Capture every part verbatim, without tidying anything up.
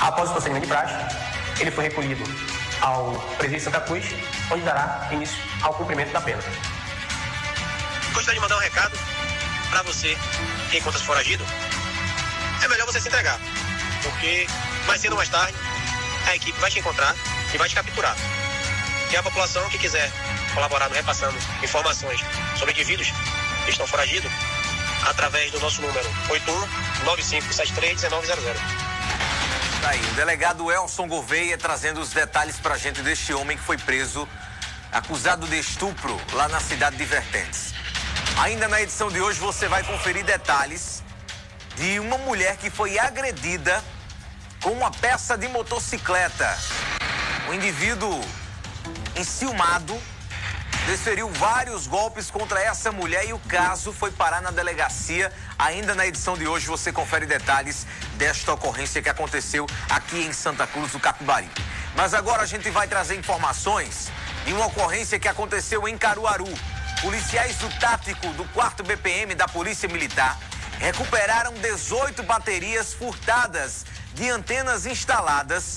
Após o procedimento de praxe, ele foi recolhido ao presídio de Santa Cruz, onde dará início ao cumprimento da pena. Gostaria de mandar um recado para você que encontra-se foragido. É melhor você se entregar, porque mais cedo ou mais tarde a equipe vai te encontrar e vai te capturar. E a população que quiser colaborar no repassando informações sobre indivíduos que estão foragidos, através do nosso número oito um nove cinco sete três um nove zero zero. Tá aí, o delegado Elson Gouveia trazendo os detalhes pra gente deste homem que foi preso, acusado de estupro lá na cidade de Vertentes. Ainda na edição de hoje você vai conferir detalhes de uma mulher que foi agredida com uma peça de motocicleta. O indivíduo enciumado desferiu vários golpes contra essa mulher e o caso foi parar na delegacia. Ainda na edição de hoje você confere detalhes desta ocorrência que aconteceu aqui em Santa Cruz do Capibari. Mas agora a gente vai trazer informações de uma ocorrência que aconteceu em Caruaru. Policiais do Tático do quarto B P M da Polícia Militar recuperaram dezoito baterias furtadas de antenas instaladas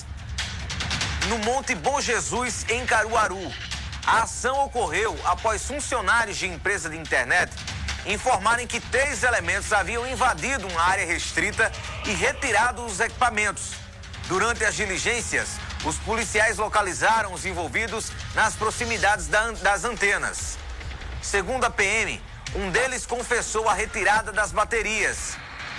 no Monte Bom Jesus, em Caruaru. A ação ocorreu após funcionários de empresa de internet informarem que três elementos haviam invadido uma área restrita e retirado os equipamentos. Durante as diligências, os policiais localizaram os envolvidos nas proximidades das antenas. Segundo a P M, um deles confessou a retirada das baterias.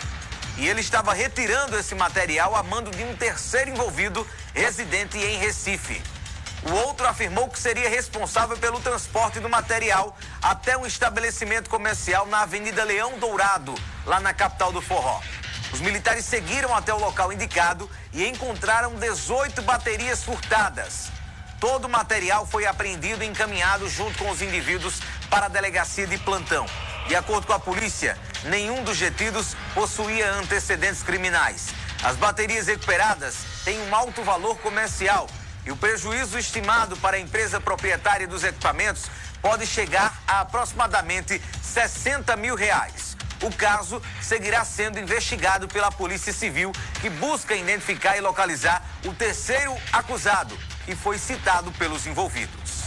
E ele estava retirando esse material a mando de um terceiro envolvido residente em Recife. O outro afirmou que seria responsável pelo transporte do material até um estabelecimento comercial na Avenida Leão Dourado, lá na capital do forró. Os militares seguiram até o local indicado e encontraram dezoito baterias furtadas. Todo o material foi apreendido e encaminhado junto com os indivíduos para a delegacia de plantão. De acordo com a polícia, nenhum dos detidos possuía antecedentes criminais. As baterias recuperadas têm um alto valor comercial e o prejuízo estimado para a empresa proprietária dos equipamentos pode chegar a aproximadamente sessenta mil reais. O caso seguirá sendo investigado pela Polícia Civil, que busca identificar e localizar o terceiro acusado, que foi citado pelos envolvidos.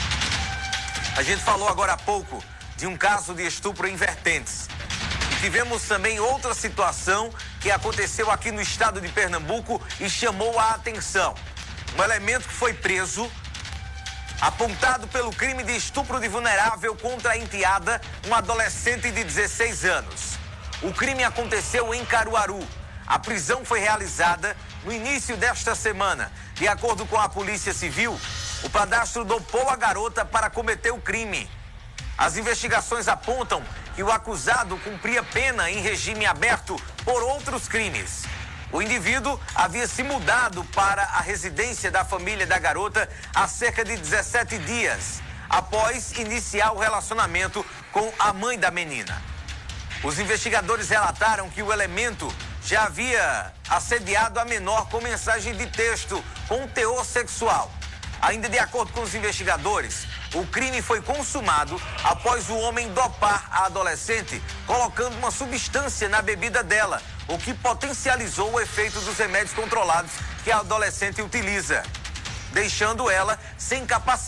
A gente falou agora há pouco de um caso de estupro em Vertentes. E tivemos também outra situação que aconteceu aqui no estado de Pernambuco e chamou a atenção. Um elemento que foi preso, apontado pelo crime de estupro de vulnerável contra a enteada, um adolescente de dezesseis anos. O crime aconteceu em Caruaru. A prisão foi realizada no início desta semana. De acordo com a Polícia Civil, o padrasto dopou a garota para cometer o crime. As investigações apontam que o acusado cumpria pena em regime aberto por outros crimes. O indivíduo havia se mudado para a residência da família da garota há cerca de dezessete dias, após iniciar o relacionamento com a mãe da menina. Os investigadores relataram que o elemento já havia assediado a menor com mensagem de texto com teor sexual. Ainda de acordo com os investigadores, o crime foi consumado após o homem dopar a adolescente, colocando uma substância na bebida dela, o que potencializou o efeito dos remédios controlados que a adolescente utiliza, deixando ela sem capacidade